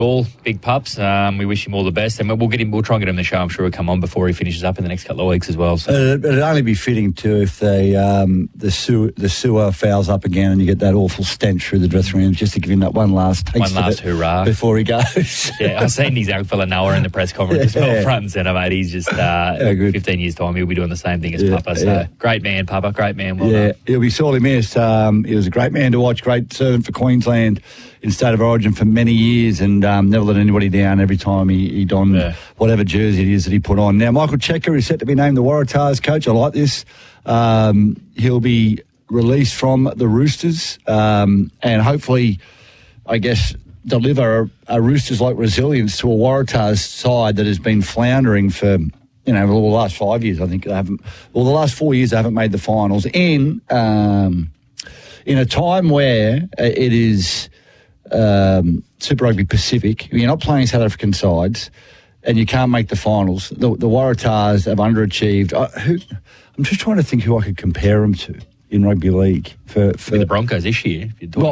All big pups. We wish him all the best, and we'll get him. We'll try and get him the show. I'm sure he'll come on before he finishes up in the next couple of weeks as well. So. It'd only be fitting too if the sewer fouls up again and you get that awful stench through the dressing room, just to give him that one last taste of it hurrah before he goes. Yeah, I've seen his young fella Noah in the press conference as well, front and centre, mate. He's just 15 years time he'll be doing the same thing as Papa. So great man, Papa. Great man. Well done. He'll be sorely missed. He was a great man to watch. Great servant for Queensland in State of Origin for many years, and never let anybody down every time he donned whatever jersey it is that he put on. Now, Michael Cheika is set to be named the Waratahs coach. I like this. He'll be released from the Roosters and hopefully, I guess, deliver a Roosters-like resilience to a Waratahs side that has been floundering for, the last 5 years. I think they haven't. Well, the last 4 years they haven't made the finals in a time where it is Super Rugby Pacific. You're not playing South African sides, and you can't make the finals. The Waratahs have underachieved. I'm just trying to think who I could compare them to in rugby league for the Broncos this year.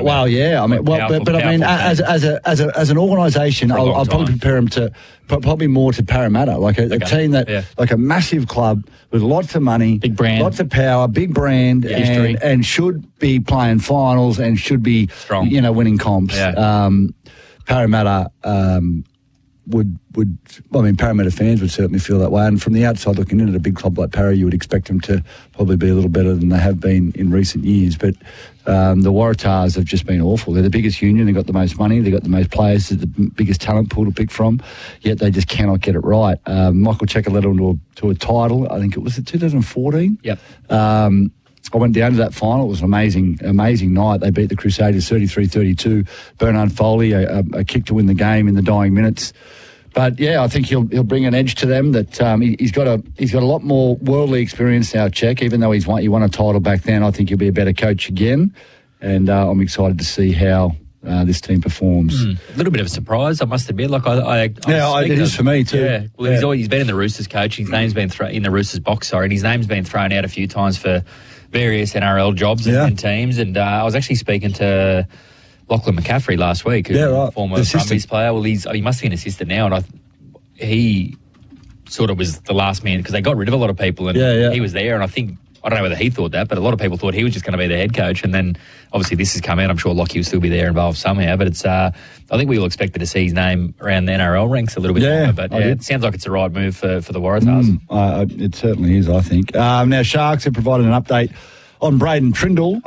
As an organisation, I'll probably compare them to probably more to Parramatta, like a team that like a massive club with lots of money, big brand, lots of power, big brand, and should be playing finals and should be strong, winning comps. Yeah. Parramatta Parramatta fans would certainly feel that way. And from the outside looking in at a big club like Parra, you would expect them to probably be a little better than they have been in recent years. But the Waratahs have just been awful. They're the biggest union. They've got the most money. They've got the most players. They're the biggest talent pool to pick from. Yet they just cannot get it right. Michael Cheika led them to a title. I think it was 2014. Yep. I went down to that final. It was an amazing night. They beat the Crusaders 33-32. Bernard Foley, a kick to win the game in the dying minutes. But I think he'll bring an edge to them. That he's got a lot more worldly experience now, Check. Even though he won a title back then, I think he'll be a better coach again. And I'm excited to see how this team performs. A little bit of a surprise, I must admit. It is for me too. Yeah. Well, he's been in the Roosters coach. His name's been in the Roosters box, and his name's been thrown out a few times for various NRL jobs and teams. And I was actually speaking to Lachlan McCaffrey last week, who's a former Brumbies player. Well, he must be an assistant now, and he sort of was the last man because they got rid of a lot of people, and he was there. And I don't know whether he thought that, but a lot of people thought he was just going to be the head coach. And then obviously this has come out. I'm sure Lockie will still be there involved somehow. But it's I think we all expected to see his name around the NRL ranks a little bit longer. But it sounds like it's the right move for the Waratahs. It certainly is, I think. Now, Sharks have provided an update on Braden Trindle.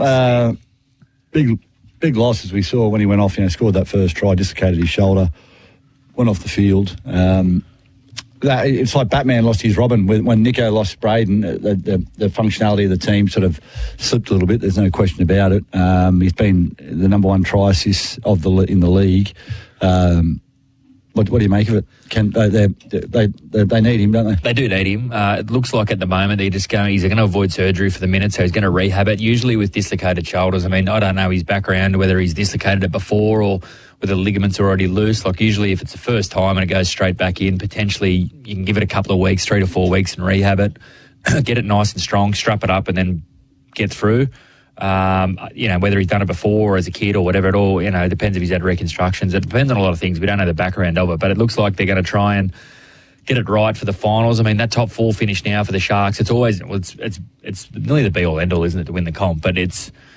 Big loss, as we saw when he went off, scored that first try, dislocated his shoulder, went off the field. It's like Batman lost his Robin. When Nico lost Braden, the functionality of the team sort of slipped a little bit. There's no question about it. He's been the number one try assist in the league. What do you make of it? They need him, don't they? They do need him. It looks like at the moment he's going to avoid surgery for the minute, so he's going to rehab it. Usually with dislocated shoulders, I don't know his background, whether he's dislocated it before or whether the ligaments are already loose. Like usually if it's the first time and it goes straight back in, potentially you can give it a couple of weeks, 3 to 4 weeks, and rehab it, get it nice and strong, strap it up, and then get through. Whether he's done it before or as a kid or whatever, it all, it depends if he's had reconstructions. It depends on a lot of things. We don't know the background of it, but it looks like they're going to try and get it right for the finals. That top 4 finish now for the Sharks, it's always, it's nearly the be all end all, isn't it, to win the comp? But it's